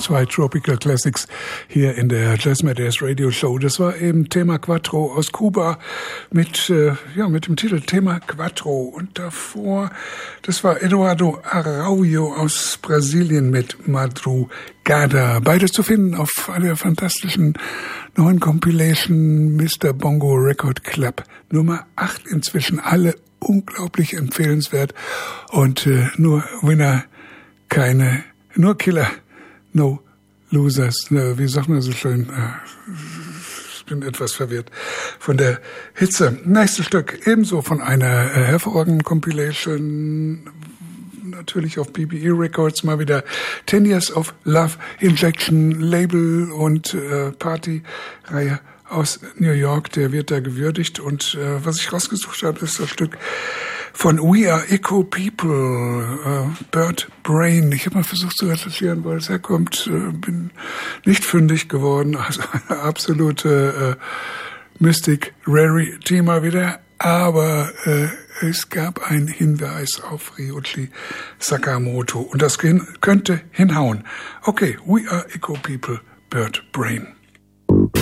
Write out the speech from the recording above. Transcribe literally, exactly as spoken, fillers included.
zwei Tropical Classics hier in der Jazzmadea's Radio Show. Das war eben Tema Quattro aus Kuba mit, äh, ja, mit dem Titel Tema Quattro. Und davor, das war Eduardo Araujo aus Brasilien mit Madrugada. Beides zu finden auf der fantastischen neuen Compilation Mister Bongo Record Club Nummer acht. Inzwischen alle unglaublich empfehlenswert. Und äh, nur Winner, keine, nur Killer, no Losers. Äh, wie sagt man so schön? Äh, ich bin etwas verwirrt von der Hitze. Nächstes Stück ebenso von einer äh, hervorragenden Compilation, natürlich auf B B E Records, mal wieder Ten Years of Love Injection Label und äh, Party-Reihe aus New York, der wird da gewürdigt. Und äh, was ich rausgesucht habe, ist das Stück von We Are Eco People, äh, Bird Brain. Ich habe mal versucht zu recherchieren, wo es herkommt, äh, bin nicht fündig geworden. Also eine absolute äh, Mystic Rarity mal wieder. Aber äh, es gab einen Hinweis auf Ryuichi Sakamoto und das könnte hinhauen. Okay, We Are Eco People, Bird Brain.